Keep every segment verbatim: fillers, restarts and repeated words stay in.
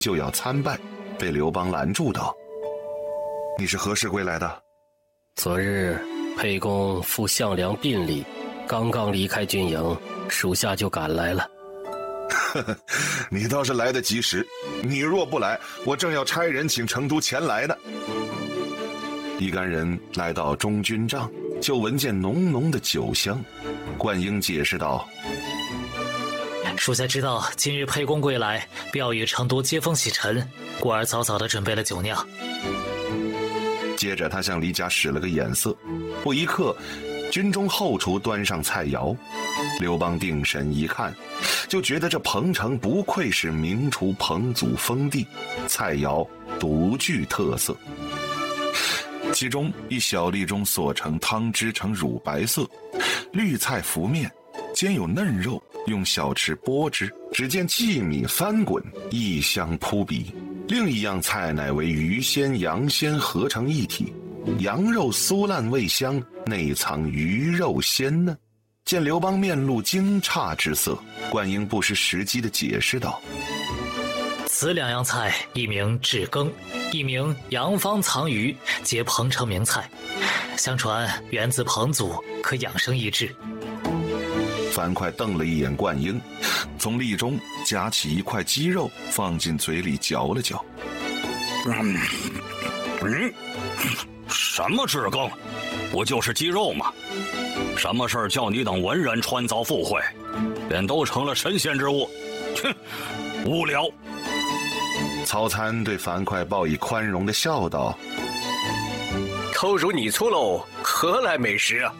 就要参拜，被刘邦拦住道：“你是何时归来的？” 昨日沛公赴项梁殡礼，刚刚离开军营，属下就赶来了。 呵呵，你倒是来得及时，你若不来，我正要差人请成都前来呢。一干人来到中军帐，就闻见浓浓的酒香。灌婴解释道：“ 属下知道今日沛公归来，必要与成都接风洗尘，故而早早地准备了酒酿。” 接着他向李甲使了个眼色，不一刻，军中后厨端上菜肴。刘邦定神一看，就觉得这彭城不愧是名厨彭祖封地，菜肴独具特色。其中一小粒中所盛汤汁呈乳白色，绿菜浮面，兼有嫩肉，用小匙拨之，只见荠米翻滚，异香扑鼻。另一样菜乃为鱼鲜羊鲜合成一体，羊肉酥烂味香，内藏鱼肉鲜嫩。见刘邦面露惊诧之色，灌婴不失时机地解释道：“ 此两样菜，一名炙羹，一名洋方藏鱼，皆彭城名菜，相传源自彭祖，可养生益智。” 樊哙瞪了一眼灌婴，从粒中夹起一块鸡肉放进嘴里嚼了嚼。 嗯嗯，什么炙羹？不就是鸡肉吗？什么事儿叫你等文人穿凿附会，便都成了神仙之物？哼，无聊。 曹参对樊哙报以宽容的笑道：“ 口如你粗陋，何来美食啊？”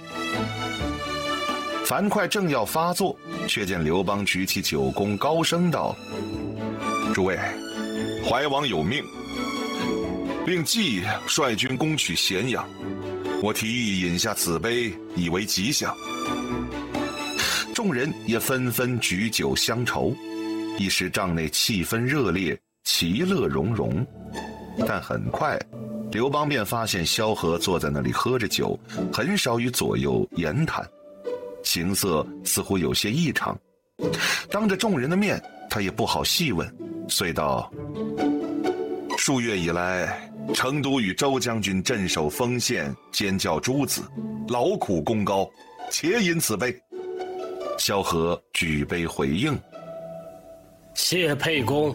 樊哙正要发作，却见刘邦举起酒弓，高声道：“诸位，怀王有命，令季率军攻取咸阳，我提议饮下此杯，以为吉祥。”众人也纷纷举酒相酬，一时帐内气氛热烈，其乐融融。但很快，刘邦便发现萧何坐在那里喝着酒，很少与左右言谈，形色似乎有些异常。当着众人的面，他也不好细问，遂道：“数月以来，成都与周将军镇守丰县，兼教诸子，劳苦功高，且饮此杯。”萧何举杯回应：“ 谢沛公。”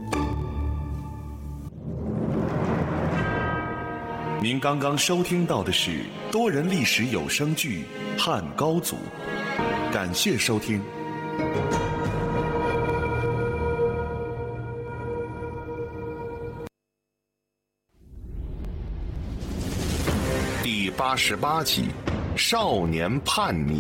您刚刚收听到的是多人历史有声剧《汉高祖》，感谢收听。 第八十八集，少年叛逆。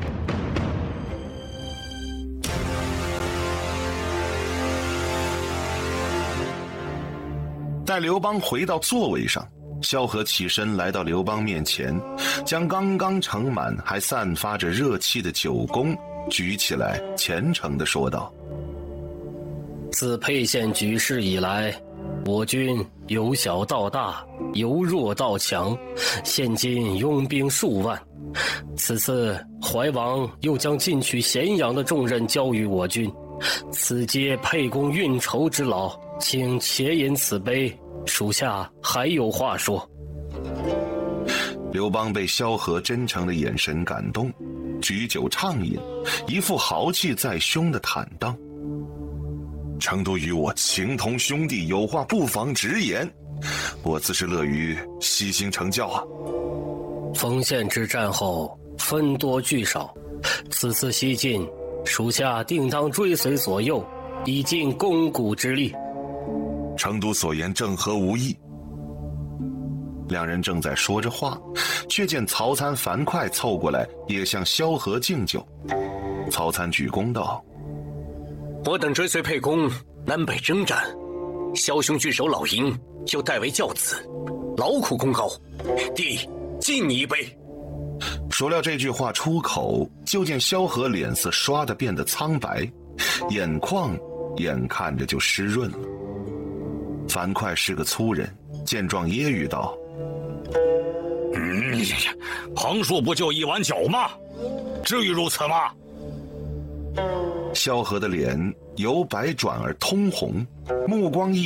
待刘邦回到座位上，萧何起身来到刘邦面前，将刚刚盛满还散发着热气的酒弓举起来，虔诚地说道：“ 自沛县举事以来，我军由小到大，由弱到强，现今拥兵数万。此次怀王又将进取咸阳的重任交于我军，此皆沛公运筹之劳，请且饮此杯，属下还有话说。” 刘邦被萧何真诚的眼神感动，举酒畅饮，一副豪气在胸的坦荡：“成都与我情同兄弟，有话不妨直言，我自是乐于悉心成教啊。” 丰县之战后分多聚少，此次西进，属下定当追随左右，以尽肱骨之力。 成都所言正合无异。两人正在说着话，却见曹参、樊哙凑过来，也向萧何敬酒。曹参举弓道：“ 我等追随沛公南北征战，萧兄据守老营，又代为教子，劳苦功高，弟敬你一杯。” 说了这句话出口，就见萧何脸色唰地变得苍白，眼眶眼看着就湿润了。樊哙是个粗人，见状揶揄道：“ 嗯，横竖不就一碗酒吗？至于如此吗？” 萧何的脸由白转而通红，目光一